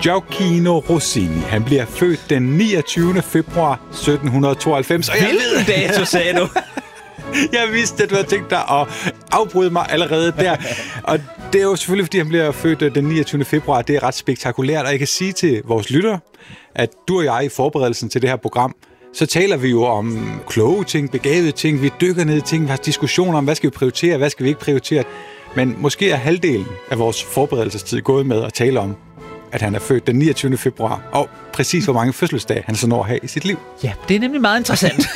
Gioacchino Rossini. Han bliver født den 29. februar 1792. Og Hvilken dato sagde du? Jeg vidste, at du havde tænkt dig at afbryde mig allerede der. Og det er jo selvfølgelig, fordi han bliver født den 29. februar. Det er ret spektakulært, og jeg kan sige til vores lyttere, at du og jeg i forberedelsen til det her program, så taler vi jo om kloge ting, begavede ting, vi dykker ned i ting, vi har diskussioner om, hvad skal vi prioritere, hvad skal vi ikke prioritere. Men måske er halvdelen af vores forberedelsestid gået med at tale om, at han er født den 29. februar, og præcis hvor mange fødselsdage han så når at have i sit liv. Ja, det er nemlig meget interessant.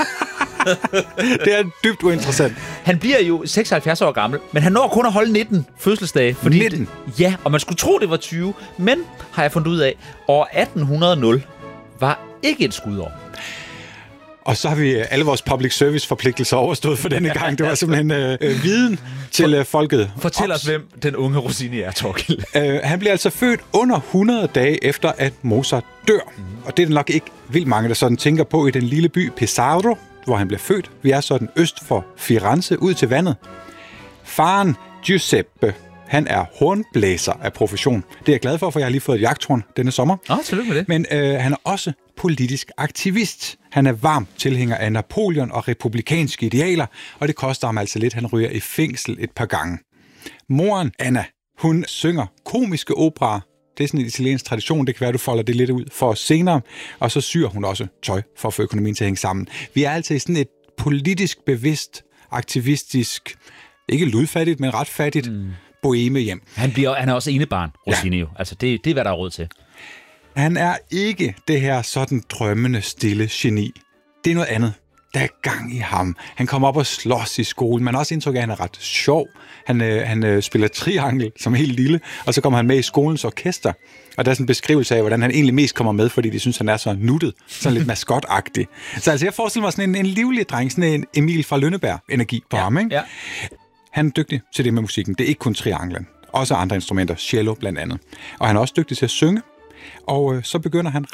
Det er dybt uinteressant. Han bliver jo 76 år gammel, men han når kun at holde 19 fødselsdage. Fordi 19? Ja, og man skulle tro, det var 20, men har jeg fundet ud af, år 1800 var ikke et skudår. Og så har vi alle vores public service forpligtelser overstået for denne gang. Det var simpelthen viden til folket. Fortæl os, hvem den unge Rossini er, Torkild. Han bliver altså født under 100 dage efter, at Mozart dør. Og det er nok ikke vildt mange, der sådan tænker på i den lille by Pesaro, hvor han bliver født. Vi er sådan øst for Firenze, ud til vandet. Faren Giuseppe, han er hornblæser af profession. Det er jeg glad for jeg har lige fået et jagthorn denne sommer. Tillykke med det. Men han er også politisk aktivist. Han er varm tilhænger af Napoleon og republikanske idealer, og det koster ham altså lidt. Han ryger i fængsel et par gange. Moren, Anna, hun synger komiske operaer. Det er sådan en italiensk tradition. Det kan være, du folder det lidt ud for senere. Og så syr hun også tøj for at få økonomien til at hænge sammen. Vi er altså i sådan et politisk bevidst, aktivistisk, ikke ludfattigt, men ret fattigt boheme-hjem. Han er også enebarn, Rossini jo. Altså, det er, hvad der er råd til. Han er ikke det her sådan drømmende, stille geni. Det er noget andet. Der er gang i ham. Han kommer op og slås i skolen. Man har også indtryk af, at han er ret sjov. Han spiller triangel som helt lille, og så kommer han med i skolens orkester. Og der er sådan en beskrivelse af, hvordan han egentlig mest kommer med, fordi de synes, han er så nuttet. Sådan lidt maskotagtig. Så altså, jeg forestiller mig sådan en livlig dreng, sådan en Emil fra Lønneberg-energi på ham, ikke? Ja. Han er dygtig til det med musikken. Det er ikke kun trianglen. Også andre instrumenter, cello blandt andet. Og han er også dygtig til at synge. Og så begynder han